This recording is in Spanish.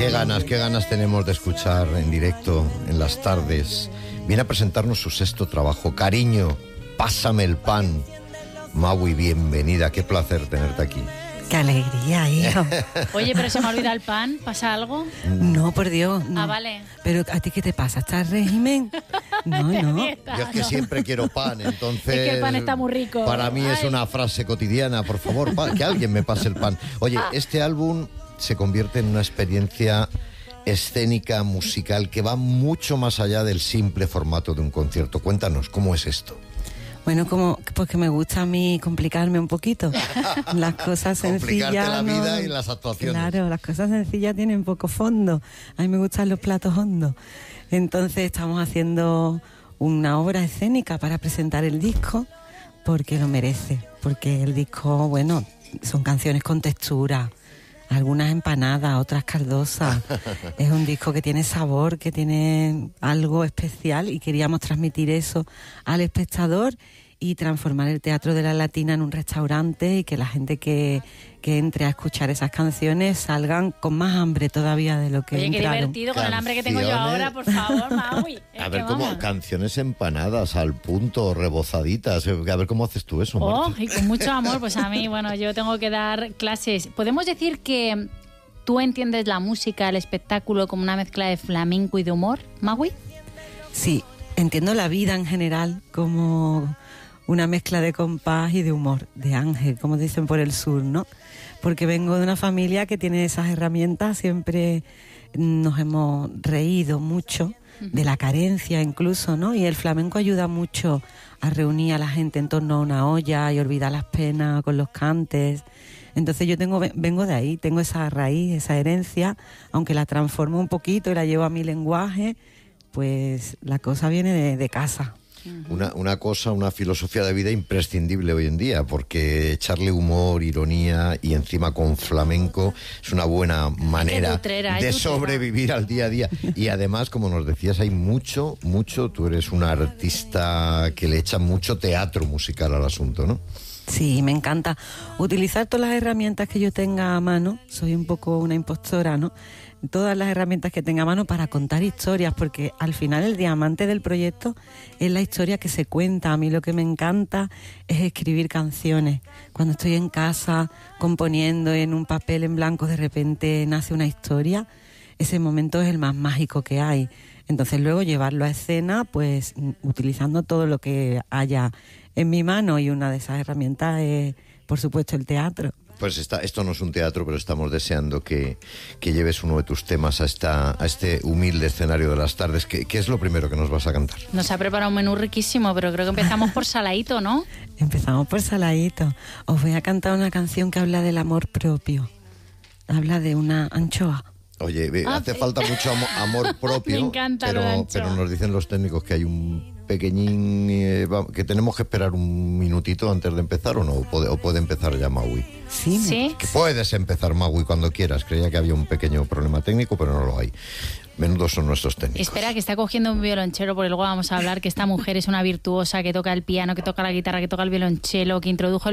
qué ganas tenemos de escuchar en directo en las tardes. Viene a presentarnos su sexto trabajo, Cariño, pásame el pan. Maui, bienvenida, qué placer tenerte aquí. ¡Qué alegría, hijo! Oye, pero se me olvida el pan, ¿pasa algo? No, por Dios. No. Ah, vale. Pero ¿a ti qué te pasa? ¿Estás régimen? No. Yo es que siempre quiero pan, entonces... Es que el pan está muy rico. Para mí es una frase cotidiana, por favor, que alguien me pase el pan. Oye, este álbum se convierte en una experiencia escénica, musical, que va mucho más allá del simple formato de un concierto. Cuéntanos, ¿cómo es esto? Bueno, pues que me gusta a mí complicarme un poquito. Las cosas sencillas... Complicarte la vida y las actuaciones. Claro, las cosas sencillas tienen poco fondo. A mí me gustan los platos hondos. Entonces estamos haciendo una obra escénica para presentar el disco, porque lo merece. Porque el disco, bueno, son canciones con textura, algunas empanadas, otras caldosas. Es un disco que tiene sabor, que tiene algo especial, y queríamos transmitir eso al espectador y transformar el Teatro de la Latina en un restaurante, y que la gente que entre a escuchar esas canciones salgan con más hambre todavía de lo que Oye, entraron. qué divertido con el hambre que tengo yo ahora, por favor, Maui. A ver, como canciones empanadas, al punto, rebozaditas. A ver cómo haces tú eso, Marta. Y con mucho amor, pues a mí, bueno, yo tengo que dar clases. ¿Podemos decir que tú entiendes la música, el espectáculo, como una mezcla de flamenco y de humor, Maui? Sí, entiendo la vida en general como una mezcla de compás y de humor, de ángel, como dicen por el sur, ¿no? Porque vengo de una familia que tiene esas herramientas, siempre nos hemos reído mucho de la carencia incluso, ¿no? Y el flamenco ayuda mucho a reunir a la gente en torno a una olla y olvidar las penas con los cantes. Entonces yo vengo de ahí, tengo esa raíz, esa herencia, aunque la transformo un poquito y la llevo a mi lenguaje, pues la cosa viene de casa. Una filosofía de vida imprescindible hoy en día, porque echarle humor, ironía y encima con flamenco es una buena manera de sobrevivir al día a día. Y además, como nos decías, hay mucho, tú eres una artista que le echa mucho teatro musical al asunto, ¿no? Sí, me encanta utilizar todas las herramientas que yo tenga a mano. Soy un poco una impostora, ¿no? Todas las herramientas que tenga a mano para contar historias, porque al final el diamante del proyecto es la historia que se cuenta. A mí lo que me encanta es escribir canciones. Cuando estoy en casa componiendo en un papel en blanco, de repente nace una historia. Ese momento es el más mágico que hay. Entonces luego llevarlo a escena, pues utilizando todo lo que haya en mi mano, y una de esas herramientas es, por supuesto, el teatro. Pues esto no es un teatro, pero estamos deseando que lleves uno de tus temas a este humilde escenario de las tardes. ¿Qué es lo primero que nos vas a cantar? Nos ha preparado un menú riquísimo, pero creo que empezamos por saladito, ¿no? Empezamos por saladito. Os voy a cantar una canción que habla del amor propio. Habla de una anchoa. Oye, hace falta mucho amor propio. Me encanta, pero nos dicen los técnicos que hay un pequeñín que tenemos que esperar un minutito antes de empezar, ¿o no? ¿O puede empezar ya Maui? Sí. Que puedes empezar, Maui, cuando quieras. Creía que había un pequeño problema técnico, pero no lo hay. Menudos son nuestros técnicos. Espera, que está cogiendo un violonchelo, porque luego vamos a hablar que esta mujer es una virtuosa, que toca el piano, que toca la guitarra, que toca el violonchelo, que introdujo